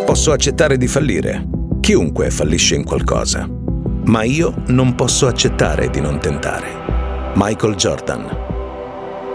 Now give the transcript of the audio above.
Posso accettare di fallire. Chiunque fallisce in qualcosa. Ma io non posso accettare di non tentare. Michael Jordan.